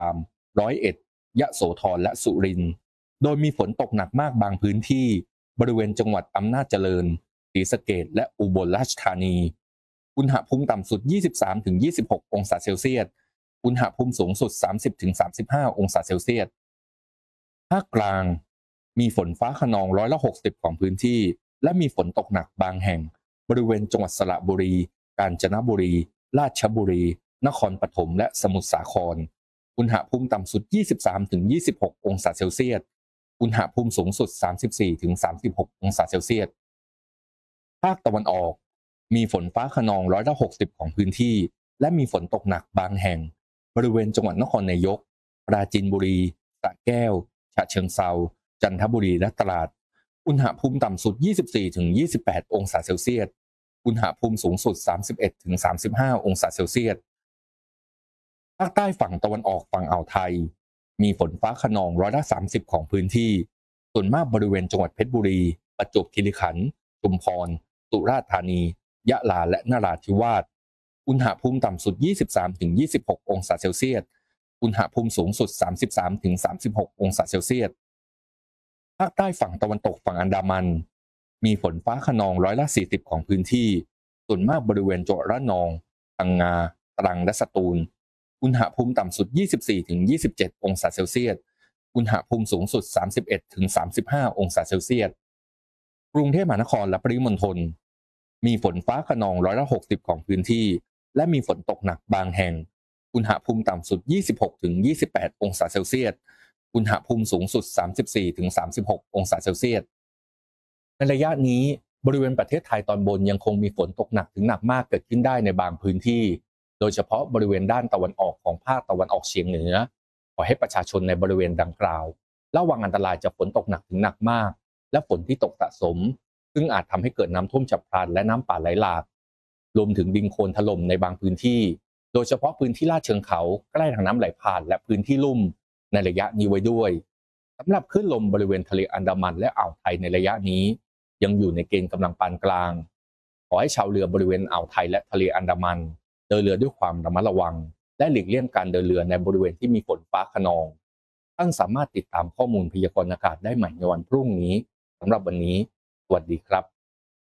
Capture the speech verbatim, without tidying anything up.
ามร้อยเอ็ดยะโสธรและสุรินทร์โดยมีฝนตกหนักมากบางพื้นที่บริเวณจังหวัดอำนาจเจริญศรีสะเกษและอุบลราชธานีอุณหภูมิต่ำสุด ยี่สิบสามถึงยี่สิบหก องศาเซลเซียสอุณหภูมิสูงสุด สามสิบถึงสามสิบห้า องศาเซลเซียสภาคกลางมีฝนฟ้าคะนองร้อยละหกสิบของพื้นที่และมีฝนตกหนักบางแห่งบริเวณจังหวัดสระบุรีกาญจนบุรีราชบุรีนครปฐมและสมุทรสาครอุณหภูมิต่ำสุด ยี่สิบสามถึงยี่สิบหก องศาเซลเซียสอุณหภูมิสูงสุด สามสิบสี่ถึงสามสิบหก องศาเซลเซียสภาคตะวันออกมีฝนฟ้าคะนองร้อยละหกสิบของพื้นที่และมีฝนตกหนักบางแห่งบริเวณจังหวัดนครนายกปราจีนบุรีสระแก้วฉะเชิงเทราจันทบุรีและตราดอุณหภูมิต่ำสุด ยี่สิบสี่ถึงยี่สิบแปด องศาเซลเซียสอุณหภูมิสูงสุด สามสิบเอ็ดถึงสามสิบห้า องศาเซลเซียสภาคใต้ฝั่งตะวันออกฝั่งอ่าวไทยมีฝนฟ้าคะนองร้อยละสามสิบของพื้นที่ส่วนมากบริเวณจังหวัดเพชรบุรีประจวบคีรีขันธ์ชุมพรสุราษฎร์ธานียะลาและนราธิวาสอุณหภูมิต่ำสุด ยี่สิบสามถึงยี่สิบหก องศาเซลเซียสอุณหภูมิสูงสุด สามสิบสามถึงสามสิบหก องศาเซลเซียสภาคใต้ฝั่งตะวันตกฝั่งอันดามันมีฝนฟ้าคะนองร้อยละสี่สิบของพื้นที่ส่วนมากบริเวณจังหวัดระนองพังงาตรังและสตูลอุณหภูมิต่ำสุด ยี่สิบสี่ถึงยี่สิบเจ็ด องศาเซลเซียสอุณหภูมิสูงสุด สามสิบเอ็ดถึงสามสิบห้า องศาเซลเซียสกรุงเทพมหานครและปริมณฑลมีฝนฟ้าคะนองร้อยละหกสิบของพื้นที่และมีฝนตกหนักบางแห่งอุณหภูมิต่ำสุด ยี่สิบหกถึงยี่สิบแปด องศาเซลเซียสอุณหภูมิสูงสุด สามสิบสี่ถึงสามสิบหก องศาเซลเซียสในระยะนี้บริเวณประเทศไทยตอนบนยังคงมีฝนตกหนักถึงหนักมากเกิดขึ้นได้ในบางพื้นที่โดยเฉพาะบริเวณด้านตะวันออกของภาคตะวันออกเฉียงเหนือขอให้ประชาชนในบริเวณดังกล่าวระวังอันตรายจากฝนตกหนักถึงหนักมากและฝนที่ตกสะสมซึ่งอาจทำให้เกิดน้ำท่วมฉับพลันและน้ำป่าไหลหลากรวมถึงดินโคลนถล่มในบางพื้นที่โดยเฉพาะพื้นที่ลาดเชิงเขาใกล้ทางน้ำไหลผ่านและพื้นที่ลุ่มในระยะนี้ไว้ด้วยสำหรับคลื่นลมบริเวณทะเลอันดามันและอ่าวไทยในระยะนี้ยังอยู่ในเกณฑ์กำลังปานกลางขอให้ชาวเรือบริเวณอ่าวไทยและทะเลอันดามันเดินเรือด้วยความระมัดระวังและหลีกเลี่ยงการเดินเรือในบริเวณที่มีฝนฟ้าคะนองท่านสามารถติดตามข้อมูลพยากรณ์อากาศได้ใหม่ในวันพรุ่งนี้สำหรับวันนี้สวัสดีครับ